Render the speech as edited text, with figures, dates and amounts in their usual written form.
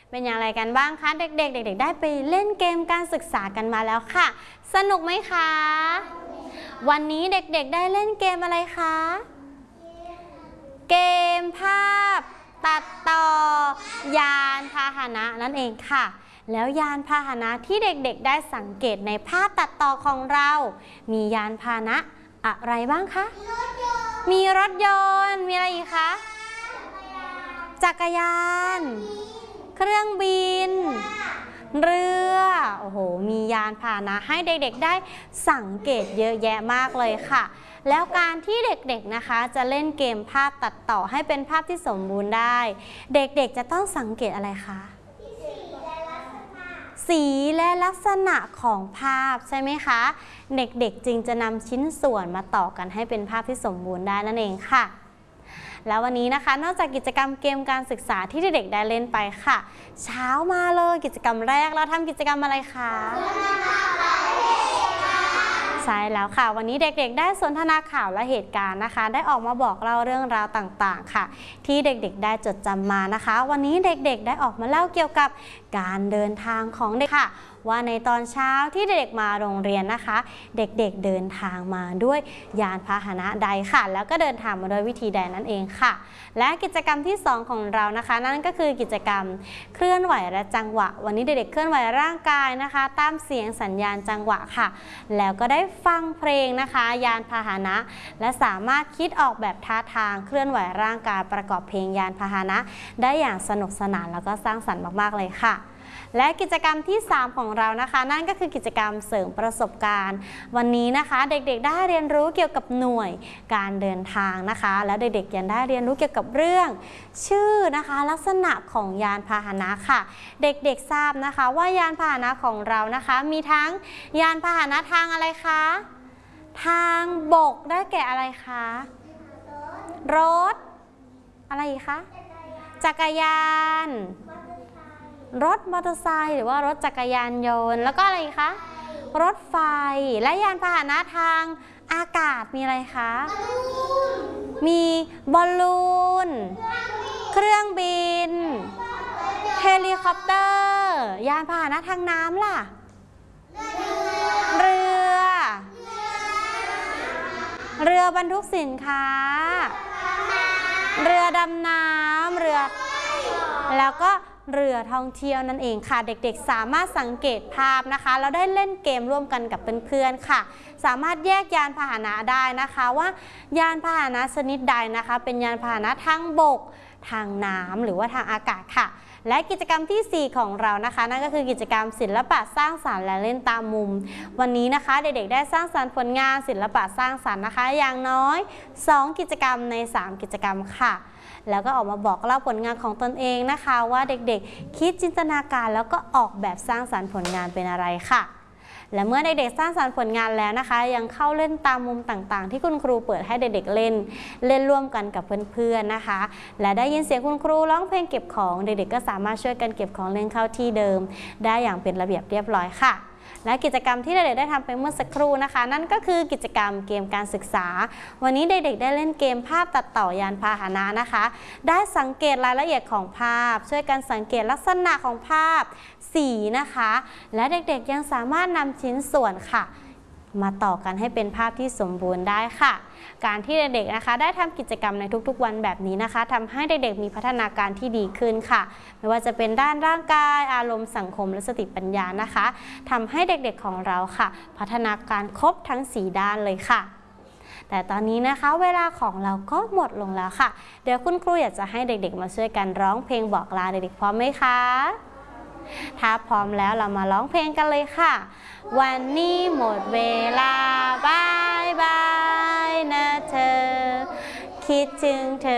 เป็นอย่างไรกันบ้างคะเด็กๆได้ไปเล่นเกมการศึกษากันมาแล้วค่ะสนุกไหมคะวันนี้เด็กๆได้เล่นเกมอะไรคะเกมภาพตัดต่อยานพาหนะนั่นเองค่ะแล้วยานพาหนะที่เด็กๆได้สังเกตในภาพตัดต่อของเรามียานพาหนะอะไรบ้างคะมีรถยนต์มีอะไรอีกคะจักรยานเครื่องบินเรือโอ้โหมียานพาหนะให้เด็กๆได้สังเกตเยอะแยะมากเลยค่ะแล้วการที่เด็กๆนะคะจะเล่นเกมภาพตัดต่อให้เป็นภาพที่สมบูรณ์ได้เด็กๆจะต้องสังเกตอะไรคะสีและลักษณะของภาพใช่ไหมคะเด็กๆจึงจะนำชิ้นส่วนมาต่อกันให้เป็นภาพที่สมบูรณ์ได้นั่นเองค่ะแล้ววันนี้นะคะนอกจากกิจกรรมเกมการศึกษาที่เด็กๆได้เล่นไปค่ะเช้ามาเลยกิจกรรมแรกเราทำกิจกรรมอะไรคะใช่แล้วค่ะวันนี้เด็กๆได้สนทนาข่าวและเหตุการณ์นะคะได้ออกมาบอกเล่าเรื่องราวต่างๆค่ะที่เด็กๆได้จดจำมานะคะวันนี้เด็กๆได้ออกมาเล่าเกี่ยวกับการเดินทางของเด็กค่ะว่าในตอนเช้าที่เด็กๆมาโรงเรียนนะคะเด็กๆเดินทางมาด้วยยานพาหนะใดค่ะแล้วก็เดินทางมาด้วยวิธีใดนั่นเองค่ะและกิจกรรมที่2ของเรานะคะนั่นก็คือกิจกรรมเคลื่อนไหวและจังหวะวันนี้เด็กๆเคลื่อนไหวร่างกายนะคะตามเสียงสัญญาณจังหวะค่ะแล้วก็ได้ฟังเพลงนะคะยานพาหนะและสามารถคิดออกแบบท่าทางเคลื่อนไหวร่างกายประกอบเพลงยานพาหนะได้อย่างสนุกสนานแล้วก็สร้างสรรค์มากๆเลยค่ะและกิจกรรมที่3ของเรานะคะนั่นก็คือกิจกรรมเสริมประสบการณ์วันนี้นะคะเด็กๆได้เรียนรู้เกี่ยวกับหน่วยการเดินทางนะคะแล้วเด็กๆยังได้เรียนรู้เกี่ยวกับเรื่องชื่อนะคะลักษณะของยานพาหนะค่ะเด็กๆทราบนะคะว่ายานพาหนะของเรานะคะมีทั้งยานพาหนะทางอะไรคะทางบกได้แก่อะไรคะรถอะไรอีกคะจักรยานรถมอเตอร์ไซค์หรือว่ารถจักรยานยนต์แล้วก็อะไรคะรถไฟและยานพาหนะทางอากาศมีอะไรคะมีบอลลูนเครื่องบินเฮลิคอปเตอร์ยานพาหนะทางน้ำล่ะเรือบรรทุกสินค้าเรือดำน้ำเรือแล้วก็เรือท่องเที่ยวนั่นเองค่ะเด็กๆสามารถสังเกตภาพนะคะแล้วได้เล่นเกมร่วมกันกับเพื่อนๆค่ะสามารถแยกยานพาหนะได้นะคะว่ายานพาหนะชนิดใดนะคะเป็นยานพาหนะทางบกทางน้ำหรือว่าทางอากาศค่ะและกิจกรรมที่4ของเรานะคะนั่นก็คือกิจกรรมศิลปะสร้างสรรค์และเล่นตามมุมวันนี้นะคะเด็กๆได้สร้างสรรค์ผลงานศิลปะสร้างสรรค์นะคะอย่างน้อย2กิจกรรมใน3กิจกรรมค่ะแล้วก็ออกมาบอกเล่าผลงานของตนเองนะคะว่าเด็กๆคิดจินตนาการแล้วก็ออกแบบสร้างสรรค์ผลงานเป็นอะไรค่ะและเมื่อเด็กๆสร้างสรรค์ผลงานแล้วนะคะยังเข้าเล่นตามมุมต่างๆที่คุณครูเปิดให้เด็กๆเล่นร่วมกันกับเพื่อนๆนะคะและได้ยินเสียงคุณครูร้องเพลงเก็บของเด็กๆก็สามารถช่วยกันเก็บของเล่นเข้าที่เดิมได้อย่างเป็นระเบียบเรียบร้อยค่ะและกิจกรรมที่เด็กๆได้ทำไปเมื่อสักครู่นะคะนั่นก็คือกิจกรรมเกมการศึกษาวันนี้เด็กๆได้เล่นเกมภาพตัดต่อยานพาหนะนะคะได้สังเกตรายละเอียดของภาพช่วยกันสังเกตลักษณะของภาพสีนะคะและเด็กๆยังสามารถนำชิ้นส่วนค่ะมาต่อกันให้เป็นภาพที่สมบูรณ์ได้ค่ะการที่เด็กๆนะคะได้ทำกิจกรรมในทุกๆวันแบบนี้นะคะทำให้เด็กๆมีพัฒนาการที่ดีขึ้นค่ะไม่ว่าจะเป็นด้านร่างกายอารมณ์สังคมและสติปัญญานะคะทำให้เด็กๆของเราค่ะพัฒนาการครบทั้ง4ด้านเลยค่ะแต่ตอนนี้นะคะเวลาของเราก็หมดลงแล้วค่ะเดี๋ยวคุณครูอยากจะให้เด็กๆมาช่วยกันร้องเพลงบอกลาเด็กๆพร้อมไหมคะถ้าพร้อมแล้วเรามาร้องเพลงกันเลยค่ะวันนี้หมดเวลาบายบายนะเธอคิดถึงเธอ